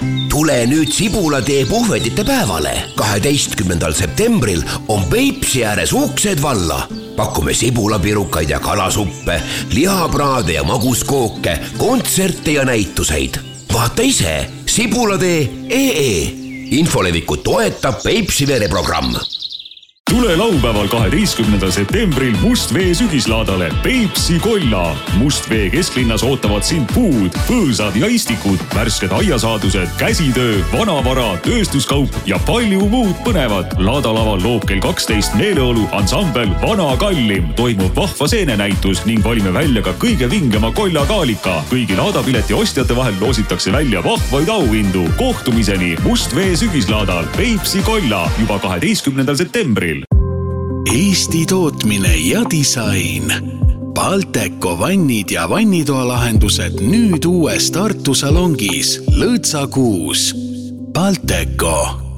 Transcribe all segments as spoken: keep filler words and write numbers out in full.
Tule nüüd Sibulatee puhvetite päevale. kaheteistkümnendal septembril on Peipsi ääres uksed valla. Pakume sibulapirukaid ja kalasuppe, lihapraade ja maguskooke, kontserte ja näituseid. Vaata ise sibulatee punkt ee. Infolevikut toetab Peipsi vereprogramm. Tule laupäeval kaheteistkümnendal septembril Mustvee sügislaadale Peipsi Kolla. Mustvee kesklinnas ootavad sind puud, põõsad ja istikud, värsked aiasaadused, käsitöö, vanavara, tööstuskaup ja palju muud põnevat. Laadalaval loob kell kaksteist meeleolu ansambel Vana Kallim. Toimub vahva seenenäitus ning valime välja ka kõige vingema Kolla kaalika. Kõigi laadapileti ostjate vahel loositakse välja vahvaid auhindu. Kohtumiseni Mustvee sügislaadal Peipsi Kolla juba kaheteistkümnendal septembril. Eesti tootmine ja disain. Balteco vannid ja vannitoa lahendused nüüd uues Tartu salongis. Lõõtsa kuus. Balteco.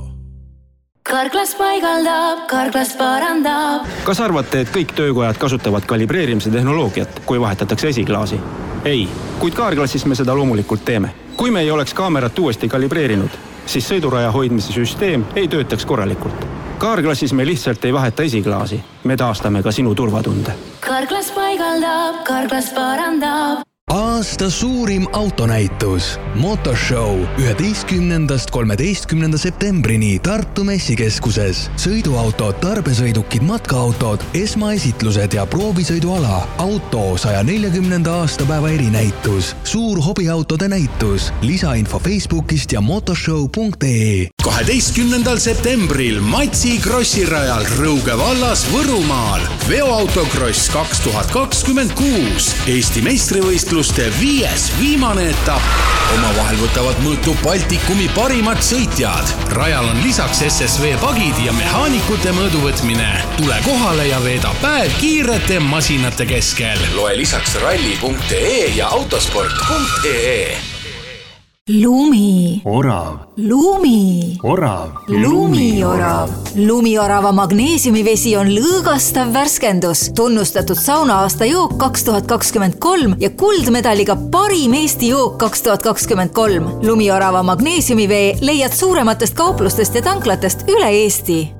Karklas paigaldab, Karklas parandab. Kas arvate, et kõik töökojad kasutavad kalibreerimise tehnoloogiat, kui vahetatakse esiklaasi? Ei, kuid Karklassis me seda loomulikult teeme. Kui me ei oleks kaamerat uuesti kalibreerinud, siis sõiduraja hoidmise süsteem ei töötaks korralikult. Karklassis me lihtsalt ei vaheta esiklaasi. Me taastame ka sinu turvatunde. Karklas paigaldab, Karklas parandab. Aasta suurim autonäitus. Motorshow üheteistkümnendast kolmeteistkümnenda septembrini Tartu messikeskuses. Sõiduautod, tarbesõidukid, matkaautod, esmaesitlused ja proovisõiduala. Auto saja neljakümnenda aastapäeva erinäitus. Suur hobiautode näitus. Lisainfo Facebookist ja motorshow punkt ee. kaheteistkümnendal septembril Matsi krossirajal Rõuge vallas Võrumaal. Veoautokross kaks tuhat kakskümmend kuus. Eesti meistrivõistluste viies viimane etapp. Omavahel võtavad mõõtu Baltikumi parimad sõitjad. Rajal on lisaks S S V pagid ja mehaanikute mõõduvõtmine. Tule kohale ja veeda päev kiirete masinate keskel. Loe lisaks ralli punkt ee ja autosport punkt ee. Lumi. Orav. Lumi. Orav. Lumiorav. Lumiorava magneesiumivesi on lõõgastav värskendus, tunnustatud sauna aasta jook kaks tuhat kakskümmend kolm ja kuldmedaliga parim Eesti jook kaks tuhat kakskümmend kolm. Lumiorava magneesiumivee leiad suurematest kauplustest ja tanklatest üle Eesti.